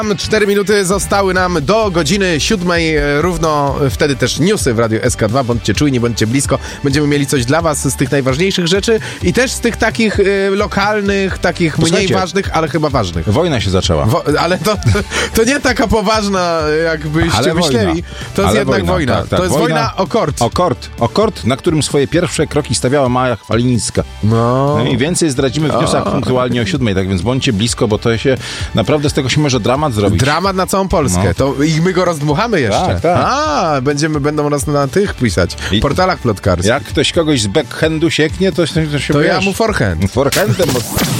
4 minuty zostały nam do godziny 7 równo, wtedy też newsy w Radiu SK2, bądźcie czujni, bądźcie blisko, będziemy mieli coś dla was z tych najważniejszych rzeczy i też z tych takich lokalnych, takich mniej ważnych, ale chyba ważnych. Wojna się zaczęła. Ale to nie taka poważna, jakbyście myśleli. To jest jednak wojna. Tak, to jest wojna o kort. O kort, na którym swoje pierwsze kroki stawiała Maja Chwalińska. No i więcej zdradzimy w newsach punktualnie o 7, tak więc bądźcie blisko, bo to się naprawdę z tego się może dramat zrobić. Dramat na całą Polskę. I my go rozdmuchamy jeszcze. Tak. Będą nas na tych pisać. W portalach plotkarskich. Jak ktoś kogoś z backhandu sieknie, to się ja mu forehand. Forehandem.